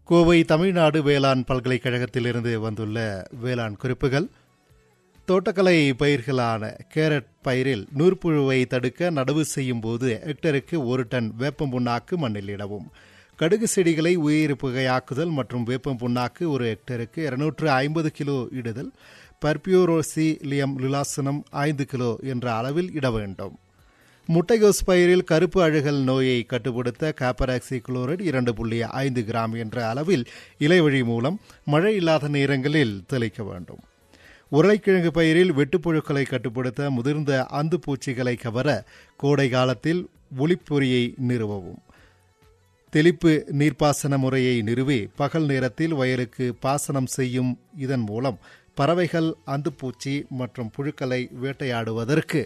கோவை தமிழ்நாடு வேளாண் பல்கலைக்கழகத்திலிருந்து வந்துள்ள வேளாண் குறிப்புகள். தோட்டக்கலை பயிர்களான கேரட் பயிரில் நூற்புழுவை தடுக்க நடவு செய்யும் போது ஹெக்டருக்கு 1 டன் வேப்பம் புண்ணாக்கு மண்ணில் இடவும். கடுகு செடிகளை உயிரிப்புகையாக்குதல் மற்றும் வேப்பம் புண்ணாக்கு 1 ஹெக்டருக்கு 250 கிலோ இடுதல். பர்பியூரோசிலியம் லிலாசனம் 5 கிலோ என்ற அளவில் இட வேண்டும். முட்டைகோஸ் பயிரில் கருப்பு அழுகல் நோயை கட்டுப்படுத்த காப்பராக்சி குளோரைடு 2.5 கிராம் என்ற அளவில் இலைவழி மூலம் மழை இல்லாத நேரங்களில் தெளிக்க வேண்டும். உருளைக்கிழங்கு பயிரில் வெட்டுப்புழுக்களை கட்டுப்படுத்த முதிர்ந்த அந்து பூச்சிகளை கவர கோடை காலத்தில் ஒளிப்பொறியை நிறுவவும். தெளிப்பு நீர்ப்பாசன முறையை நிறுவி பகல் நேரத்தில் வயலுக்கு பாசனம் செய்யும். இதன் மூலம் பறவைகள் அந்துப்பூச்சி மற்றும் புழுக்களை வேட்டையாடுவதற்கு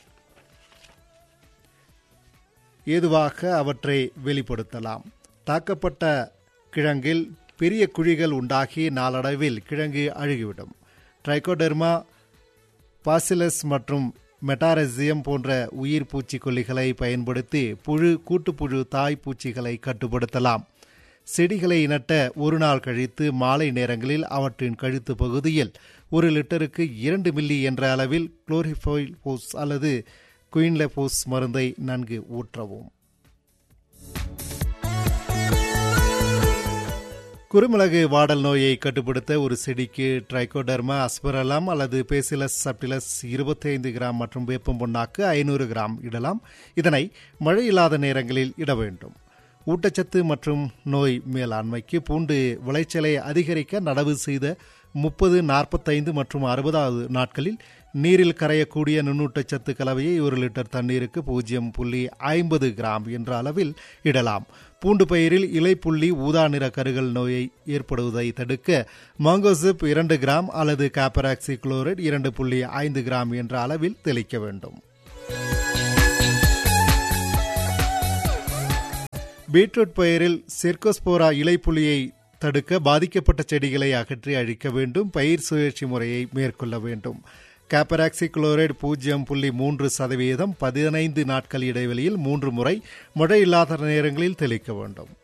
ஏதுவாக அவற்றை வெளிப்படுத்தலாம். தாக்கப்பட்ட கிழங்கில் பெரிய குழிகள் உண்டாகி நாளடைவில் கிழங்கு அழுகிவிடும். ட்ரைகோடெர்மா, பாசிலஸ் மற்றும் மெட்டாரெசியம் போன்ற உயிர் பூச்சிக்கொல்லிகளை பயன்படுத்தி கூட்டுப்புழு தாய் பூச்சிகளை கட்டுப்படுத்தலாம். செடிகளை நட்ட 1 நாள் கழித்து மாலை நேரங்களில் அவற்றின் கழுத்து பகுதியில் 1 லிட்டருக்கு 2 மில்லி என்ற அளவில் குளோரிஃபோஸ் அல்லது குயின்லெபோஸ் மருந்தை நன்கு ஊற்றவும். குறுமிளகு வாடல் நோயை கட்டுப்படுத்த ஒரு செடிக்கு ட்ரைகோடெர்மா அஸ்பெரலம் அல்லது பேசிலஸ் சப்டிலஸ் 25 கிராம் மற்றும் வேப்பம் புண்ணாக்கு 500 கிராம் இடலாம். இதனை மழை இல்லாத நேரங்களில் இட வேண்டும். ஊட்டச்சத்து மற்றும் நோய் மேலாண்மைக்கு பூண்டு விளைச்சலை அதிகரிக்க நடவு செய்த 30, 45 மற்றும் 60வது நாட்களில் நீரில் கரையக்கூடிய நுண்ணூட்டச்சத்து கலவையை 1 லிட்டர் தண்ணீருக்கு 0.50 கிராம் என்ற அளவில் இடலாம். பூண்டு பயிரில் இலைப்புள்ளி ஊதா நிற கருகல் நோயை ஏற்படுவதை தடுக்க மாங்கோசிப் 2 கிராம் அல்லது காப்பராக்சி குளோரைடு 2.5 கிராம் என்ற அளவில் தெளிக்க வேண்டும். பீட்ரூட் பயிரில் செர்கோஸ்போரா இலைப்புள்ளியை தடுக்க பாதிக்கப்பட்ட செடிகளை அகற்றி அழிக்க வேண்டும். பயிர் சுழற்சி முறையை மேற்கொள்ள வேண்டும். காப்பராக்சி குளோரைடு 0.3% 15 நாட்கள் இடைவெளியில் 3 முறை மழை இல்லாத நேரங்களில் தெளிக்க வேண்டும்.